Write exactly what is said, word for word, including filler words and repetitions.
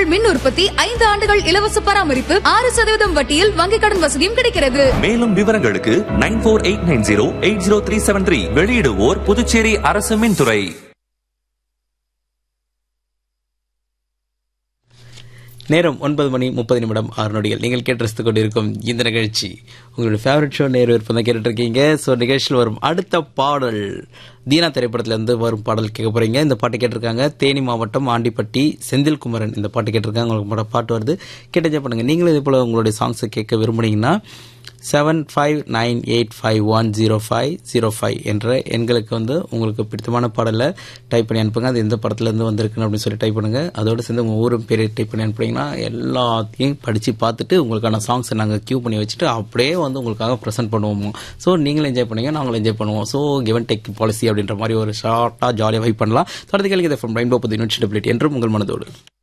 உங்கள் மின் உற்பத்தி ஐந்து ஆண்டுகள் இலவச பராமரிப்பு ஆறு சதவீதம் வட்டியில் வங்கிக் கடன் வசதியும் கிடைக்கிறது. மேலும் விவரங்களுக்கு nine four eight nine zero eight zero three seven three. வெளியிடுவோர் புதுச்சேரி அரசு மின்துறை. நேரம் ஒன்பது மணி முப்பது நிமிடம் ஆறு நொடிகள். நீங்கள் கேட்டு ரசித்துக் கொண்டிருக்கும் இந்த நிகழ்ச்சி உங்களுடைய ஃபேவரட் ஷோ நேரு விருப்பம் தான் கேட்டுட்டு இருக்கீங்க. ஸோ நிகழ்ச்சியில் வரும் அடுத்த பாடல் தீனா திரைப்படத்திலேருந்து வரும் பாடல் கேட்க போகிறீங்க. இந்த பாட்டு கேட்டிருக்காங்க தேனி மாவட்டம் ஆண்டிப்பட்டி செந்தில் குமரன். இந்த பாட்டு கேட்டிருக்காங்க. உங்களுக்கு பாட்டு வருது, கேட்டு பண்ணுங்கள். நீங்களும் இதே போல் உங்களுடைய சாங்ஸை கேட்க விரும்புனீங்கன்னா seven five nine eight five one zero five zero five என்ற எண்களுக்கு வந்து உங்களுக்கு பிடித்தமான பாடலை டைப் பண்ணி அனுப்புங்க. அது எந்த படத்துலேருந்து வந்திருக்குன்னு அப்படின்னு சொல்லி டைப் பண்ணுங்கள். அதோடு சேர்ந்து உங்கள் ஊரும் பேரை டைப் பண்ணி அனுப்புனீங்கன்னா எல்லாத்தையும் படித்து பார்த்துட்டு உங்களுக்கான சாங்ஸை நாங்கள் கியூ பண்ணி வச்சுட்டு அப்படியே வந்து உங்களுக்காக ப்ரெசென்ட் பண்ணுவோம். ஸோ நீங்களும் என்ஜாய் பண்ணுங்கள், நாங்களும் என்ஜாய் பண்ணுவோம். ஸோ கிவன் டேக் பாலிசி அப்படின்ற மாதிரி ஒரு ஷார்ட்டாக ஜாலியாக வைப் பண்ணலாம். தொடர்ந்து கேள்வி ஃப்ரம் ரெயின்போ புது யூனிவர்சிட்டி என்றும் உங்கள் மனதோடு.